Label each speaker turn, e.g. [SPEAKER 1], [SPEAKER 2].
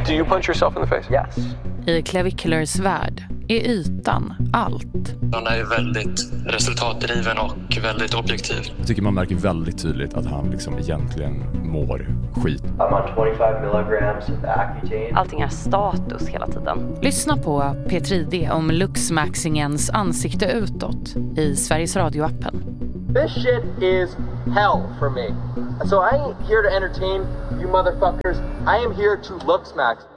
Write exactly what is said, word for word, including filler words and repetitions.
[SPEAKER 1] Do you punch yourself in the face?
[SPEAKER 2] Yes.
[SPEAKER 3] I Claviculares värld är ytan allt.
[SPEAKER 4] Han är ju väldigt resultatdriven och väldigt objektiv.
[SPEAKER 5] Jag tycker man märker väldigt tydligt att han liksom egentligen mår skit.
[SPEAKER 2] I'm on twenty-five milligrams of Accutane.
[SPEAKER 6] Allting är status hela tiden.
[SPEAKER 3] Lyssna på P tre D om Luxmaxingens ansikte utåt i Sveriges Radio-appen.
[SPEAKER 7] This shit is hell for me. So I ain't here to entertain you motherfuckers. I am here to Luxmax.